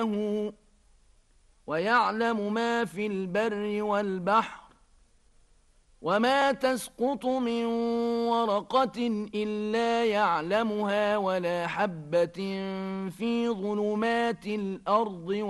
ويعلم ما في البر والبحر وما تسقط من ورقة إلا يعلمها ولا حبة في ظلمات الأرض